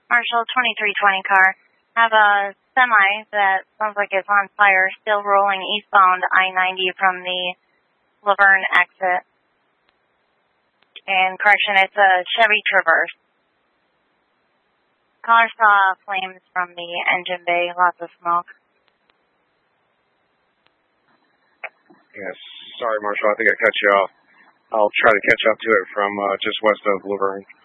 Marshall 2320 car. Have a semi that sounds like it's on fire, still rolling eastbound I-90 from the Laverne exit. And correction, it's a Chevy Traverse. Caller saw flames from the engine bay, lots of smoke. Yes, sorry, Marshall, I think I cut you off. I'll try to catch up to it from just west of Laverne.